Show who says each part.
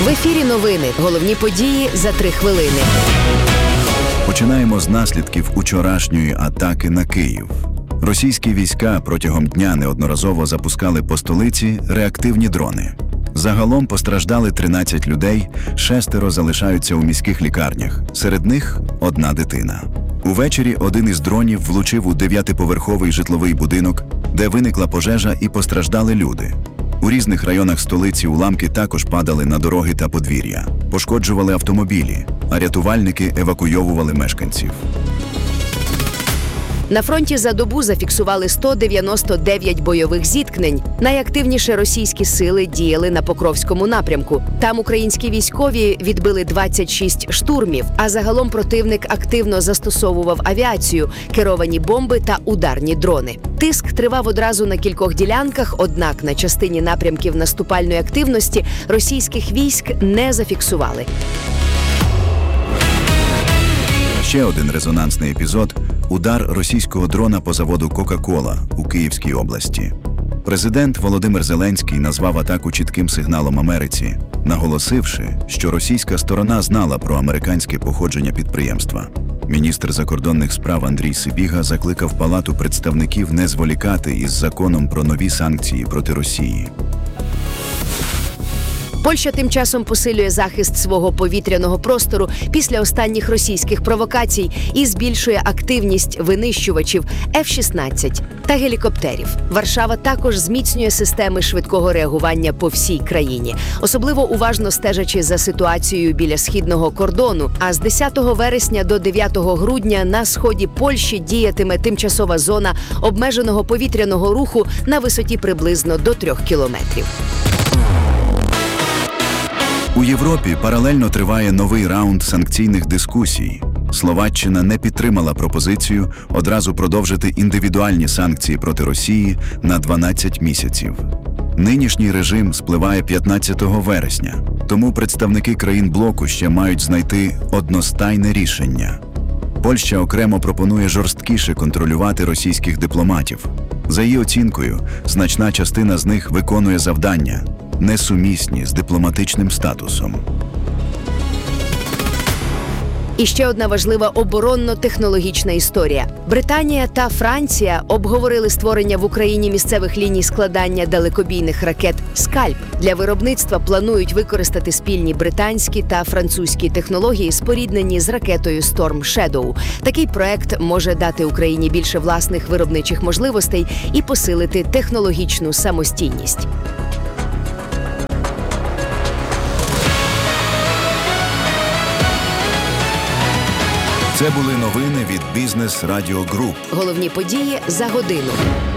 Speaker 1: В ефірі новини. Головні події за 3 хвилини.
Speaker 2: Починаємо з наслідків учорашньої атаки на Київ. Російські війська протягом дня неодноразово запускали по столиці реактивні дрони. Загалом постраждали 13 людей, 6 залишаються у міських лікарнях. Серед них – 1 дитина. Увечері один із дронів влучив у 9-поверховий житловий будинок, де виникла пожежа і постраждали люди. У різних районах столиці уламки також падали на дороги та подвір'я, пошкоджували автомобілі, а рятувальники евакуйовували мешканців.
Speaker 1: На фронті за добу зафіксували 199 бойових зіткнень. Найактивніше російські сили діяли на Покровському напрямку. Там українські військові відбили 26 штурмів, а загалом противник активно застосовував авіацію, керовані бомби та ударні дрони. Тиск тривав одразу на кількох ділянках, однак на частині напрямків наступальної активності російських військ не зафіксували.
Speaker 2: Ще один резонансний епізод – удар російського дрона по заводу «Кока-Кола» у Київській області. Президент Володимир Зеленський назвав атаку чітким сигналом Америці, наголосивши, що російська сторона знала про американське походження підприємства. Міністр закордонних справ Андрій Сибіга закликав Палату представників не зволікати із законом про нові санкції проти Росії.
Speaker 1: Польща тим часом посилює захист свого повітряного простору після останніх російських провокацій і збільшує активність винищувачів F-16 та гелікоптерів. Варшава також зміцнює системи швидкого реагування по всій країні, особливо уважно стежачи за ситуацією біля східного кордону. А з 10 вересня до 9 грудня на сході Польщі діятиме тимчасова зона обмеженого повітряного руху на висоті приблизно до 3 кілометрів.
Speaker 2: У Європі паралельно триває новий раунд санкційних дискусій. Словаччина не підтримала пропозицію одразу продовжити індивідуальні санкції проти Росії на 12 місяців. Нинішній режим спливає 15 вересня, тому представники країн блоку ще мають знайти одностайне рішення. Польща окремо пропонує жорсткіше контролювати російських дипломатів. За її оцінкою, значна частина з них виконує завдання, несумісні з дипломатичним статусом.
Speaker 1: І ще одна важлива оборонно-технологічна історія. Британія та Франція обговорили створення в Україні місцевих ліній складання далекобійних ракет «Скальп». Для виробництва планують використати спільні британські та французькі технології, споріднені з ракетою Storm Shadow. Такий проект може дати Україні більше власних виробничих можливостей і посилити технологічну самостійність.
Speaker 2: Це були новини від Бізнес Радіо Груп.
Speaker 1: Головні події за годину.